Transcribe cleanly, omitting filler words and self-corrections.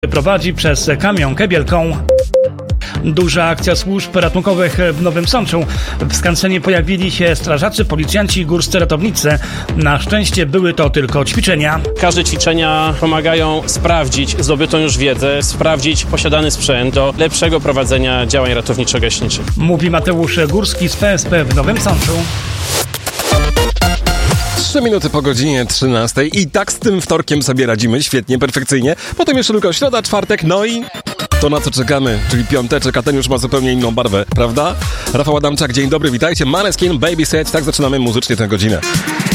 prowadzi przez Kamionkę Wielką. Duża akcja służb ratunkowych w Nowym Sączu. W skansenie pojawili się strażacy, policjanci i górscy ratownicy. Na szczęście były to tylko ćwiczenia. Każde ćwiczenia pomagają sprawdzić zdobytą już wiedzę, sprawdzić posiadany sprzęt do lepszego prowadzenia działań ratowniczo-gaśniczych. Mówi Mateusz Górski z PSP w Nowym Sączu. 3 minuty po godzinie 13 i tak z tym wtorkiem sobie radzimy świetnie, perfekcyjnie. Potem jeszcze tylko środa, czwartek, no i to, na co czekamy, czyli piąteczek, a ten już ma zupełnie inną barwę, prawda? Rafał Adamczak, dzień dobry, witajcie. Måneskin, Baby Set, tak zaczynamy muzycznie tę godzinę.